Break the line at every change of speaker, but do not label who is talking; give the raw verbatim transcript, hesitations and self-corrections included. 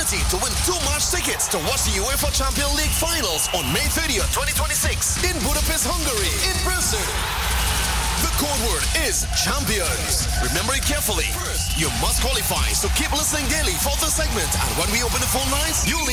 opportunity to win two match tickets to watch the UEFA Champions League finals on May thirtieth, twenty twenty-six in Budapest, Hungary, in person. The code word is champions. Remember it carefully. First, you must qualify, so keep listening daily for the segment. And when we open the phone lines, you'll